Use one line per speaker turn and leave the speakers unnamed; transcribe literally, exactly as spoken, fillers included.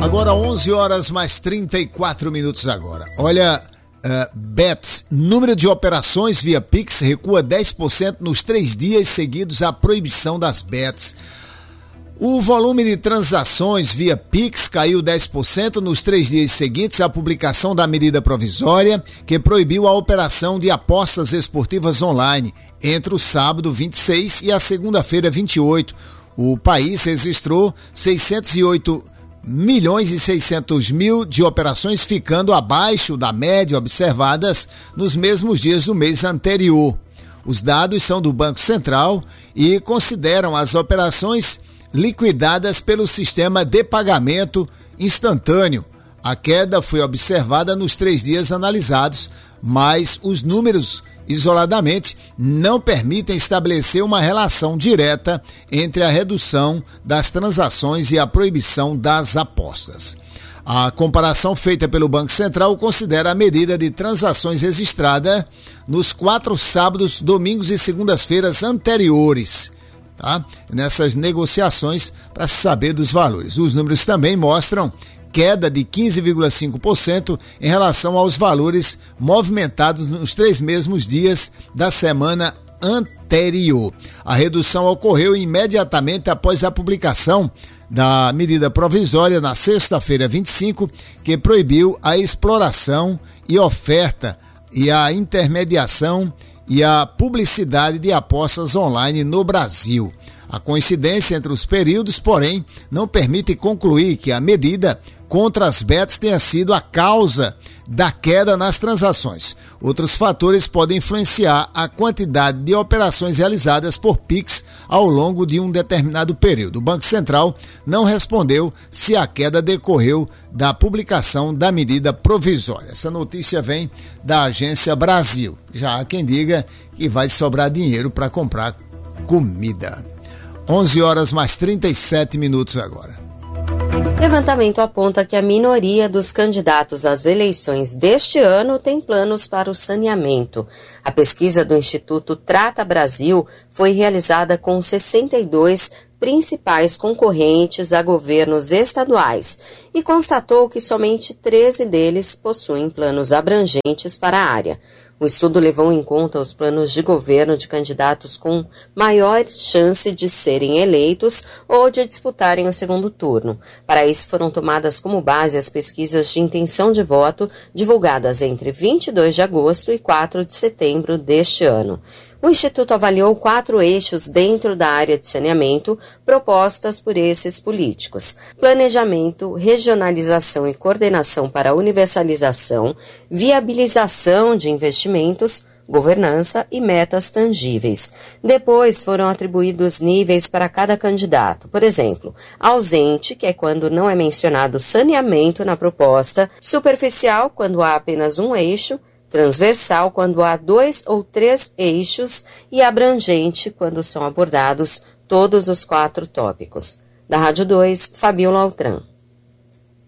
Agora onze horas mais trinta e quatro minutos agora. Olha, uh, Bets, número de operações via Pix recua dez por cento nos três dias seguidos à proibição das bets. O volume de transações via Pix caiu dez por cento nos três dias seguintes à publicação da medida provisória que proibiu a operação de apostas esportivas online entre o sábado vinte e seis e a segunda-feira vinte e oito. O país registrou seiscentos e oito milhões e seiscentos mil de operações, ficando abaixo da média observadas nos mesmos dias do mês anterior. Os dados são do Banco Central e consideram as operações liquidadas pelo sistema de pagamento instantâneo. A queda foi observada nos três dias analisados, mas os números isoladamente não permitem estabelecer uma relação direta entre a redução das transações e a proibição das apostas. A comparação feita pelo Banco Central considera a medida de transações registrada nos quatro sábados, domingos e segundas-feiras anteriores, tá? Nessas negociações, para se saber dos valores. Os números também mostram queda de quinze vírgula cinco por cento em relação aos valores movimentados nos três mesmos dias da semana anterior. A redução ocorreu imediatamente após a publicação da medida provisória na sexta-feira vinte e cinco, que proibiu a exploração e oferta e a intermediação e a publicidade de apostas online no Brasil. A coincidência entre os períodos, porém, não permite concluir que a medida contra as bets tenha sido a causa da queda nas transações. Outros fatores podem influenciar a quantidade de operações realizadas por Pix ao longo de um determinado período. O Banco Central não respondeu se a queda decorreu da publicação da medida provisória. Essa notícia vem da Agência Brasil. Já há quem diga que vai sobrar dinheiro para comprar comida. onze horas mais trinta e sete minutos agora.
Levantamento aponta que a minoria dos candidatos às eleições deste ano tem planos para o saneamento. A pesquisa do Instituto Trata Brasil foi realizada com sessenta e dois principais concorrentes a governos estaduais e constatou que somente treze deles possuem planos abrangentes para a área. O estudo levou em conta os planos de governo de candidatos com maior chance de serem eleitos ou de disputarem o segundo turno. Para isso, foram tomadas como base as pesquisas de intenção de voto divulgadas entre vinte e dois de agosto e quatro de setembro deste ano. O Instituto avaliou quatro eixos dentro da área de saneamento propostas por esses políticos: planejamento, regionalização e coordenação para a universalização, viabilização de investimentos, governança e metas tangíveis. Depois foram atribuídos níveis para cada candidato. Por exemplo, ausente, que é quando não é mencionado saneamento na proposta, superficial, quando há apenas um eixo, transversal, quando há dois ou três eixos, e abrangente, quando são abordados todos os quatro tópicos. Da Rádio dois, Fabiola Altran.